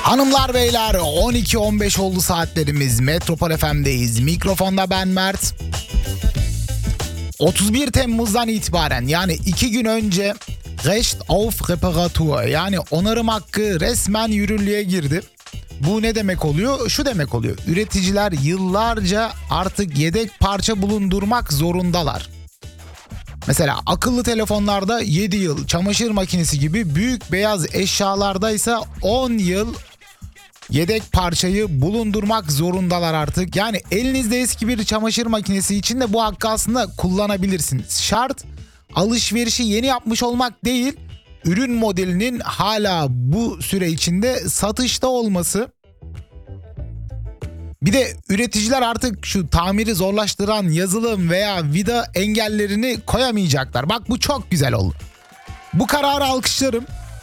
Hanımlar beyler 12.15 oldu saatlerimiz. Metropol FM'deyiz. Mikrofonda ben Mert. 31 Temmuz'dan itibaren yani 2 gün önce Recht auf Reparatur yani onarım hakkı resmen yürürlüğe girdi. Bu ne demek oluyor? Şu demek oluyor. Üreticiler yıllarca artık yedek parça bulundurmak zorundalar. Mesela akıllı telefonlarda 7 yıl, çamaşır makinesi gibi büyük beyaz eşyalardaysa 10 yıl yedek parçayı bulundurmak zorundalar artık. Yani elinizde eski bir çamaşır makinesi için de bu hakkı aslında kullanabilirsiniz. Şart alışverişi yeni yapmış olmak değil, ürün modelinin hala bu süre içinde satışta olması. Bir de üreticiler artık şu tamiri zorlaştıran yazılım veya vida engellerini koyamayacaklar. Bak bu çok güzel oldu. Bu kararı alkışlarım.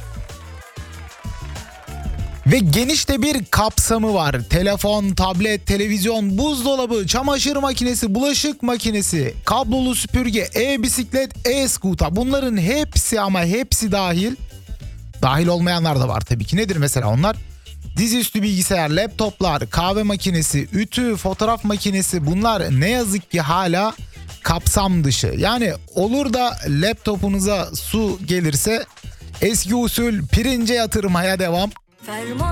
Ve geniş de bir kapsamı var. Telefon, tablet, televizyon, buzdolabı, çamaşır makinesi, bulaşık makinesi, kablolu süpürge, e-bisiklet, e-scooter. Bunların hepsi ama hepsi dahil. Dahil olmayanlar da var tabii ki. Nedir mesela onlar? Dizüstü bilgisayar, laptoplar, kahve makinesi, ütü, fotoğraf makinesi, bunlar ne yazık ki hala kapsam dışı. Yani olur da laptopunuza su gelirse eski usul pirince yatırmaya devam.